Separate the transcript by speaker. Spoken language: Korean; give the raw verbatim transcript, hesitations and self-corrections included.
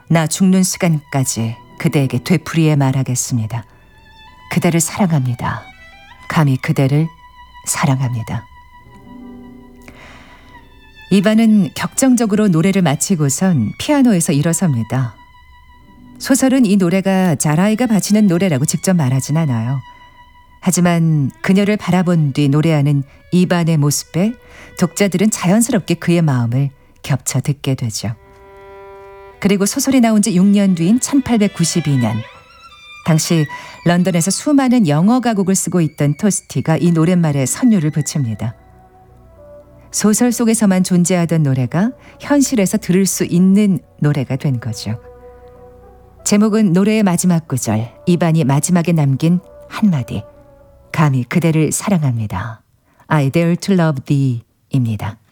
Speaker 1: 나 죽는 시간까지 그대에게 되풀이해 말하겠습니다. 그대를 사랑합니다. 감히 그대를 사랑합니다. 이반은 격정적으로 노래를 마치고선 피아노에서 일어섭니다. 소설은 이 노래가 자라이가 바치는 노래라고 직접 말하진 않아요. 하지만 그녀를 바라본 뒤 노래하는 이반의 모습에 독자들은 자연스럽게 그의 마음을 겹쳐 듣게 되죠. 그리고 소설이 나온 지 육 년 뒤인 천팔백구십이 년, 당시 런던에서 수많은 영어 가곡을 쓰고 있던 토스티가 이 노랫말에 선율을 붙입니다. 소설 속에서만 존재하던 노래가 현실에서 들을 수 있는 노래가 된 거죠. 제목은 노래의 마지막 구절, 이반이 마지막에 남긴 한마디, 감히 그대를 사랑합니다. I dare to love thee 입니다.